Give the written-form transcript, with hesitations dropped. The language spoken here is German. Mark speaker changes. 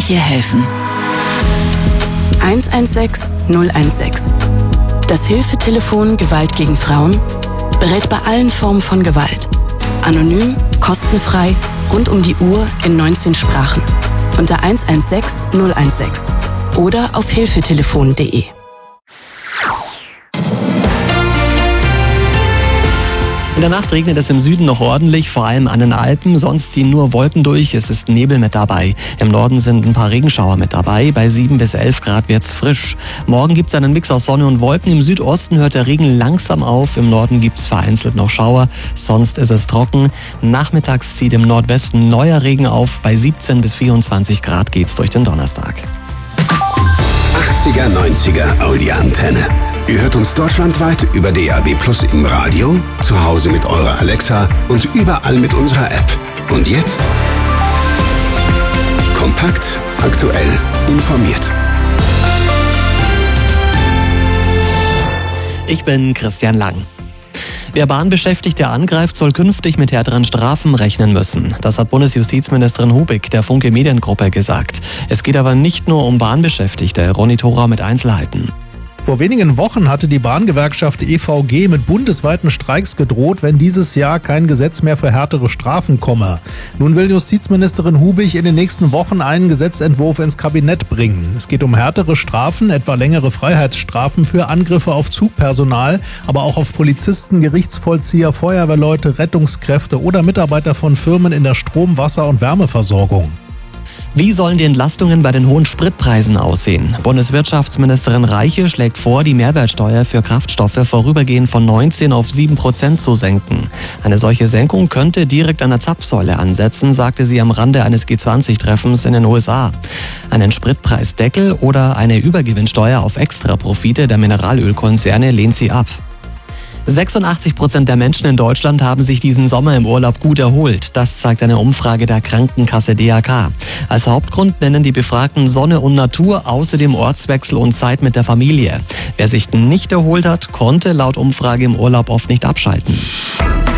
Speaker 1: ich ihr helfen?
Speaker 2: 116 016. Das Hilfetelefon Gewalt gegen Frauen berät bei allen Formen von Gewalt. Anonym, kostenfrei, rund um die Uhr in 19 Sprachen. Unter 116 016 oder auf hilfetelefon.de.
Speaker 3: In der Nacht regnet es im Süden noch ordentlich, vor allem an den Alpen. Sonst ziehen nur Wolken durch, es ist Nebel mit dabei. Im Norden sind ein paar Regenschauer mit dabei. Bei 7 bis 11 Grad wird's frisch. Morgen gibt's einen Mix aus Sonne und Wolken. Im Südosten hört der Regen langsam auf. Im Norden gibt's vereinzelt noch Schauer. Sonst ist es trocken. Nachmittags zieht im Nordwesten neuer Regen auf. Bei 17 bis 24 Grad geht's durch den Donnerstag.
Speaker 4: 80er, 90er Audi-Antenne. Ihr hört uns deutschlandweit über DAB+ im Radio, zu Hause mit eurer Alexa und überall mit unserer App. Und jetzt? Kompakt, aktuell, informiert.
Speaker 3: Ich bin Christian Lang. Wer Bahnbeschäftigte angreift, soll künftig mit härteren Strafen rechnen müssen. Das hat Bundesjustizministerin Hubig der Funke Mediengruppe gesagt. Es geht aber nicht nur um Bahnbeschäftigte. Ronny Thora mit Einzelheiten.
Speaker 5: Vor wenigen Wochen hatte die Bahngewerkschaft EVG mit bundesweiten Streiks gedroht, wenn dieses Jahr kein Gesetz mehr für härtere Strafen komme. Nun will Justizministerin Hubig in den nächsten Wochen einen Gesetzentwurf ins Kabinett bringen. Es geht um härtere Strafen, etwa längere Freiheitsstrafen für Angriffe auf Zugpersonal, aber auch auf Polizisten, Gerichtsvollzieher, Feuerwehrleute, Rettungskräfte oder Mitarbeiter von Firmen in der Strom-, Wasser- und Wärmeversorgung.
Speaker 3: Wie sollen die Entlastungen bei den hohen Spritpreisen aussehen? Bundeswirtschaftsministerin Reiche schlägt vor, die Mehrwertsteuer für Kraftstoffe vorübergehend von 19 auf 7% zu senken. Eine solche Senkung könnte direkt an der Zapfsäule ansetzen, sagte sie am Rande eines G20-Treffens in den USA. Einen Spritpreisdeckel oder eine Übergewinnsteuer auf Extraprofite der Mineralölkonzerne lehnt sie ab. 86% der Menschen in Deutschland haben sich diesen Sommer im Urlaub gut erholt. Das zeigt eine Umfrage der Krankenkasse DAK. Als Hauptgrund nennen die Befragten Sonne und Natur, außerdem Ortswechsel und Zeit mit der Familie. Wer sich nicht erholt hat, konnte laut Umfrage im Urlaub oft nicht abschalten.